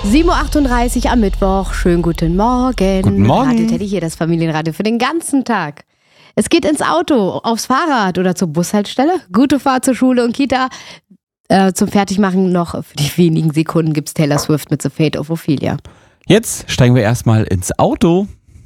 7.38 Uhr am Mittwoch. Schönen guten Morgen. Guten Morgen. Radio Teddy hier, das Familienradio für den ganzen Tag. Es geht ins Auto, aufs Fahrrad oder zur Bushaltestelle. Gute Fahrt zur Schule und Kita. Zum Fertigmachen noch für die wenigen Sekunden gibt's Taylor Swift mit The Fate of Ophelia. Jetzt steigen wir erstmal ins Auto.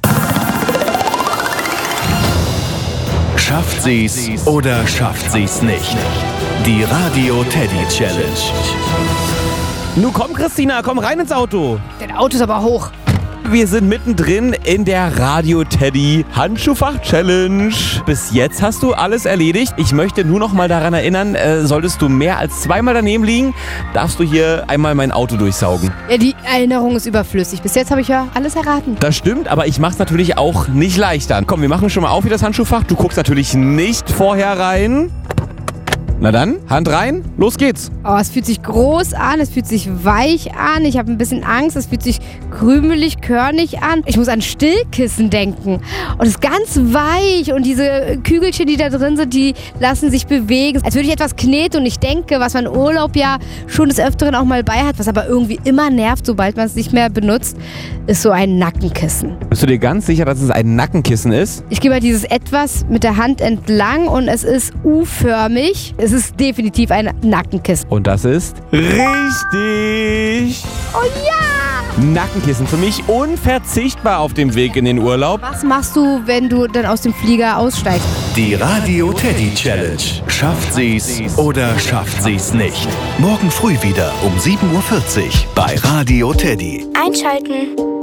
Schafft sie's oder schafft sie's nicht? Die Radio Teddy Challenge. Nun komm, Christina, komm rein ins Auto. Das Auto ist aber hoch. Wir sind mittendrin in der Radio Teddy Handschuhfach-Challenge. Bis jetzt hast du alles erledigt. Ich möchte nur noch mal daran erinnern, solltest du mehr als zweimal daneben liegen, darfst du hier einmal mein Auto durchsaugen. Ja, die Erinnerung ist überflüssig. Bis jetzt habe ich ja alles erraten. Das stimmt, aber ich mach's natürlich auch nicht leichter. Komm, wir machen schon mal auf hier das Handschuhfach. Du guckst natürlich nicht vorher rein. Na dann, Hand rein, los geht's. Oh, es fühlt sich groß an, es fühlt sich weich an, ich habe ein bisschen Angst, es fühlt sich krümelig, körnig an. Ich muss an Stillkissen denken und es ist ganz weich und diese Kügelchen, die da drin sind, die lassen sich bewegen. Als würde ich etwas kneten und ich denke, was man im Urlaub ja schon des Öfteren auch mal bei hat, was aber irgendwie immer nervt, sobald man es nicht mehr benutzt, ist so ein Nackenkissen. Bist du dir ganz sicher, dass es ein Nackenkissen ist? Ich gehe mal dieses etwas mit der Hand entlang und es ist U-förmig. Es ist definitiv ein Nackenkissen. Und das ist richtig. Oh ja! Nackenkissen, für mich unverzichtbar auf dem Weg in den Urlaub. Was machst du, wenn du dann aus dem Flieger aussteigst? Die Radio Teddy Challenge. Schafft sie's oder schafft sie's nicht? Morgen früh wieder um 7.40 Uhr bei Radio Teddy. Einschalten.